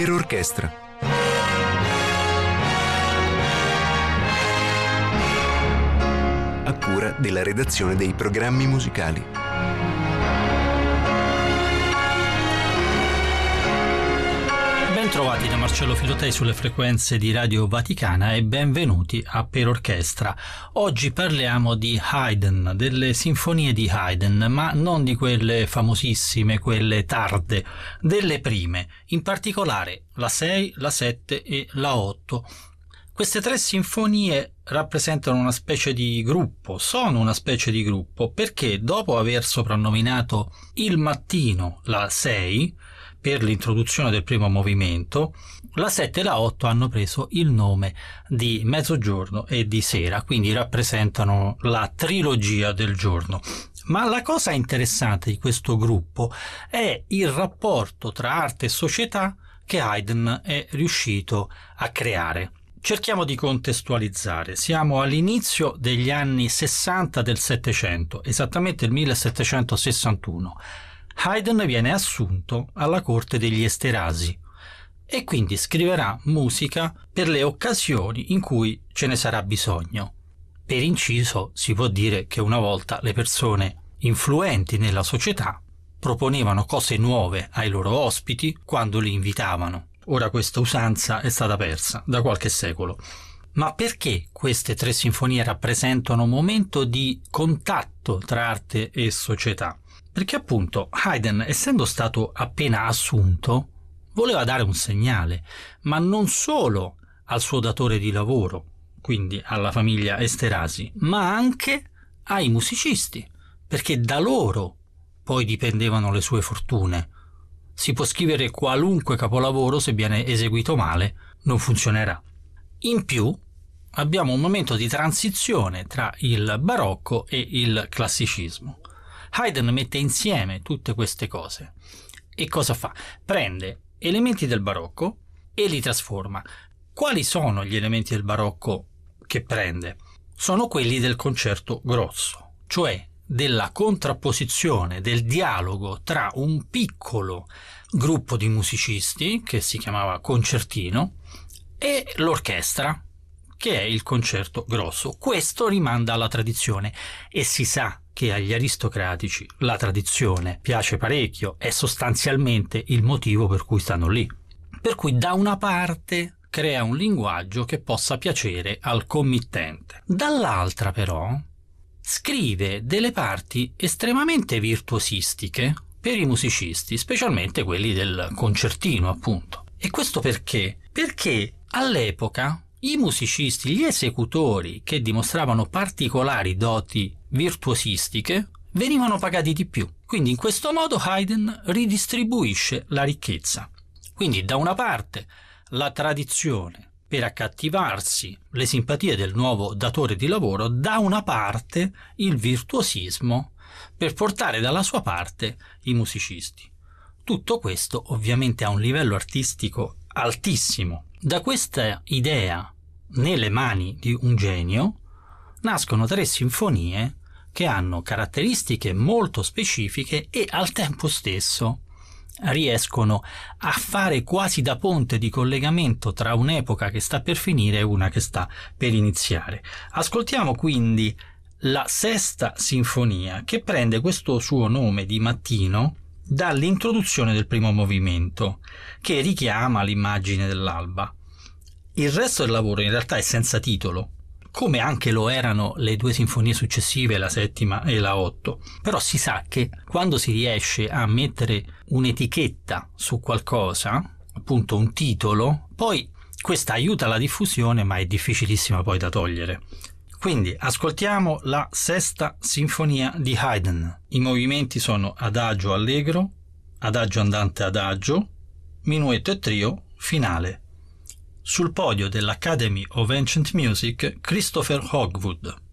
per orchestra. A cura della redazione dei programmi musicali. Bentrovati da Marcello Filotei sulle frequenze di Radio Vaticana e benvenuti a Per Orchestra. Oggi parliamo di Haydn, delle sinfonie di Haydn, ma non di quelle famosissime, quelle tarde, delle prime, in particolare la 6, la 7 e la 8. Queste tre sinfonie rappresentano una specie di gruppo, sono una specie di gruppo, perché dopo aver soprannominato il mattino la 6, per l'introduzione del primo movimento, la 7 e la 8 hanno preso il nome di mezzogiorno e di sera, quindi rappresentano la trilogia del giorno. Ma la cosa interessante di questo gruppo è il rapporto tra arte e società che Haydn è riuscito a creare. Cerchiamo di contestualizzare. Siamo all'inizio degli anni 60 del Settecento, esattamente il 1761. Haydn viene assunto alla corte degli Esterasi e quindi scriverà musica per le occasioni in cui ce ne sarà bisogno. Per inciso si può dire che una volta le persone influenti nella società proponevano cose nuove ai loro ospiti quando li invitavano. Ora questa usanza è stata persa da qualche secolo. Ma perché queste tre sinfonie rappresentano un momento di contatto tra arte e società? Perché appunto Haydn, essendo stato appena assunto, voleva dare un segnale, ma non solo al suo datore di lavoro, quindi alla famiglia Esterasi, ma anche ai musicisti, perché da loro poi dipendevano le sue fortune. Si può scrivere qualunque capolavoro, se viene eseguito male, non funzionerà. In più, abbiamo un momento di transizione tra il barocco e il classicismo. Haydn mette insieme tutte queste cose e cosa fa? Prende elementi del barocco e li trasforma. Quali sono gli elementi del barocco che prende? Sono quelli del concerto grosso, cioè della contrapposizione, del dialogo tra un piccolo gruppo di musicisti, che si chiamava concertino, e l'orchestra, che è il concerto grosso. Questo rimanda alla tradizione e si sa che agli aristocratici la tradizione piace parecchio, è sostanzialmente il motivo per cui stanno lì. Per cui da una parte crea un linguaggio che possa piacere al committente, dall'altra però scrive delle parti estremamente virtuosistiche per i musicisti, specialmente quelli del concertino, appunto. E questo perché? Perché all'epoca i musicisti, gli esecutori che dimostravano particolari doti virtuosistiche venivano pagati di più. Quindi in questo modo Haydn ridistribuisce la ricchezza. Quindi da una parte la tradizione per accattivarsi le simpatie del nuovo datore di lavoro, da una parte il virtuosismo per portare dalla sua parte i musicisti. Tutto questo ovviamente a un livello artistico altissimo. Da questa idea, nelle mani di un genio, nascono tre sinfonie che hanno caratteristiche molto specifiche e al tempo stesso riescono a fare quasi da ponte di collegamento tra un'epoca che sta per finire e una che sta per iniziare. Ascoltiamo quindi la sesta sinfonia, che prende questo suo nome di mattino dall'introduzione del primo movimento, che richiama l'immagine dell'alba. Il resto del lavoro in realtà è senza titolo, come anche lo erano le due sinfonie successive, la settima e la 8. Però si sa che quando si riesce a mettere un'etichetta su qualcosa, appunto un titolo, poi questa aiuta la diffusione, ma è difficilissima poi da togliere. Quindi ascoltiamo la sesta sinfonia di Haydn. I movimenti sono adagio allegro, adagio andante adagio, minuetto e trio, finale. Sul podio dell'Academy of Ancient Music, Christopher Hogwood.